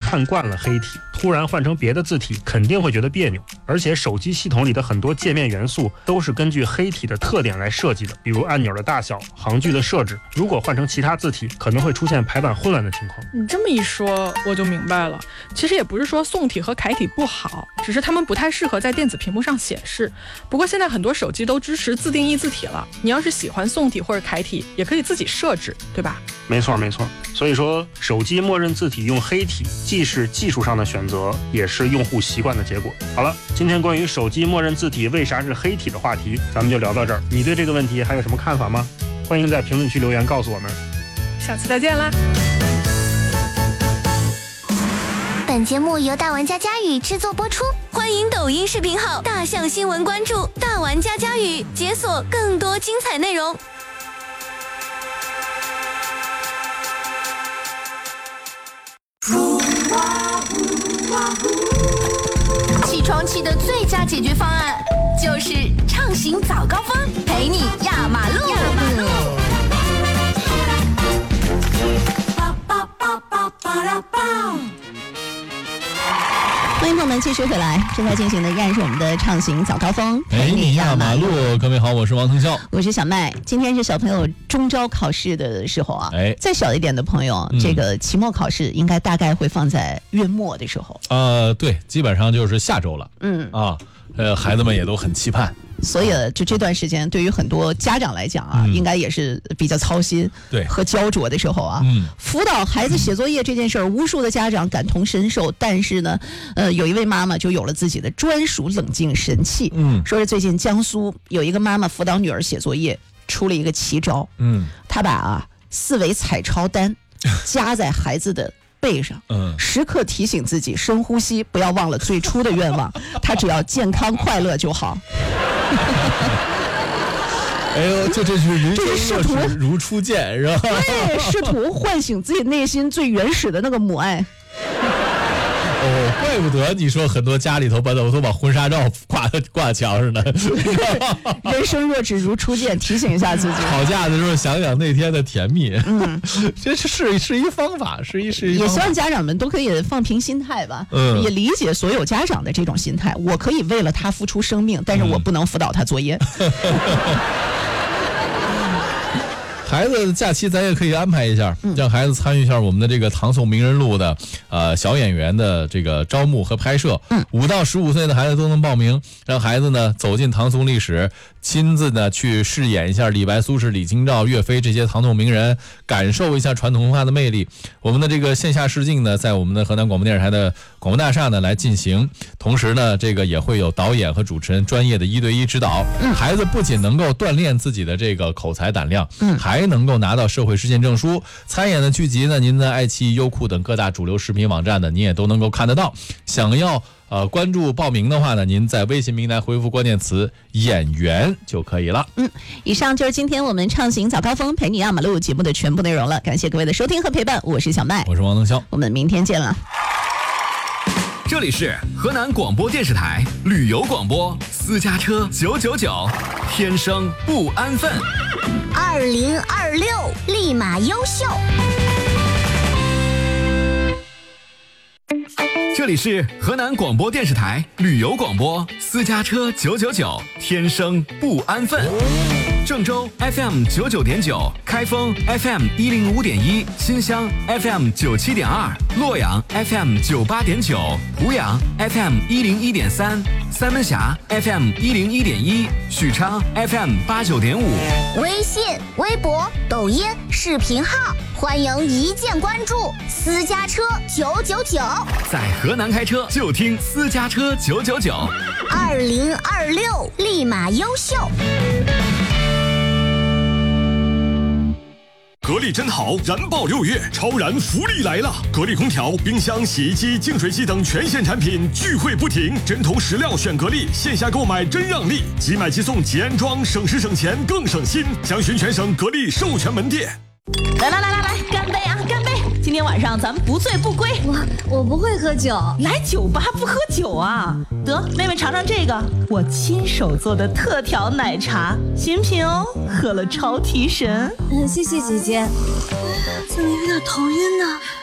看惯了黑体，突然换成别的字体肯定会觉得别扭。而且手机系统里的很多界面元素都是根据黑体的特点来设计的，比如按钮的大小、行距的设置，如果换成其他字体，可能会出现排版混乱的情况。 你这么一说我就明白了，其实也不是说宋体和楷体不好，只是它们不太适合在电子屏幕上显示。不过现在很多手机都支持自定义字体了，你要是喜欢宋体或者楷体，也可以自己设置，对吧？ 没错。所以说手机默认字体用黑体既是技术上的选择，也是用户习惯的结果。好了，今天关于手机默认字体为啥是黑体的话题咱们就聊到这儿。你对这个问题还有什么看法吗？欢迎在评论区留言告诉我们。 下次再见啦。 本节目由大玩家佳宇制作播出， 欢迎抖音视频号大象新闻关注大玩家佳宇，解锁更多精彩内容。起床气的最佳解决方案就是畅行早高峰，陪你压马路。 欢迎朋友们继续回来，正在进行的依然是我们的畅行早高峰， 陪你压马路。各位好，我是王腾笑， 我是小麦。今天是小朋友中招考试的时候啊，再小一点的朋友，这个期末考试应该大概会放在月末的时候。 对，基本上就是下周了。孩子们也都很期盼。 所以就这段时间对于很多家长来讲啊，应该也是比较操心和焦灼的时候啊。辅导孩子写作业这件事儿，无数的家长感同身受，但是呢有一位妈妈就有了自己的专属冷静神器。说是最近江苏有一个妈妈辅导女儿写作业出了一个奇招。她把4维彩超单夹在孩子的背上，时刻提醒自己深呼吸，不要忘了最初的愿望，他只要健康快乐就好。 哎呦，这是试图如初见，是吧？ 对，试图唤醒自己内心最原始的那个母爱。 怪不得你说很多家里头都把婚纱照挂墙上呢。 人生若只如初见，提醒一下自己。 吵架的时候想想那天的甜蜜。这是一方法，是一也希望家长们都可以放平心态吧。也理解所有家长的这种心态。我可以为了他付出生命，但是我不能辅导他作业。 孩子的假期咱也可以安排一下，让孩子参与一下我们的这个唐宋名人录的小演员的这个招募和拍摄。5到15岁的孩子都能报名，让孩子呢走进唐宋历史，亲自呢去饰演一下李白、苏轼、李清照、岳飞这些唐宋名人，感受一下传统文化的魅力。我们的这个线下试镜呢，在我们的河南广播电视台的广播大厦呢来进行，同时呢这个也会有导演和主持人专业的1对1指导。孩子不仅能够锻炼自己的这个口才胆量，还能够拿到社会实践证书。参演的剧集呢，您在爱奇艺、优酷等各大主流视频网站呢，您也都能够看得到。想要关注报名的话呢，您在微信平台回复关键词演员就可以了。 以上就是今天我们畅行早高峰陪你压马路节目的全部内容了，感谢各位的收听和陪伴，我是小麦， 我是王腾霄， 我们明天见了。 这里是河南广播电视台旅游广播，私家车999，天生不安分。 2026立马优秀。 这里是河南广播电视台旅游广播，私家车999，天生不安分。郑州 FM 99.9，开封 FM 105.1，新乡 FM 97.2，洛阳 FM 98.9，濮阳 FM 101.3，三门峡 FM 101.1，许昌 FM 89.5。 微信、微博、抖音、视频号，欢迎一键关注私家车999。 在河南开车就听私家车999。 2026立马优秀。 格力真好，燃爆6月，超燃福利来了！格力空调、冰箱、洗衣机、净水机等全线产品聚会不停，针头实料选格力，线下购买真让利，即买即送即安装，省时省钱更省心。详询全省格力授权门店。 来，干杯啊，干杯！今天晚上咱们不醉不归。 我不会喝酒， 来酒吧不喝酒啊？得，妹妹尝尝这个，我亲手做的特调奶茶，新品哦，喝了超提神。 谢谢姐姐。怎么有点头晕呢？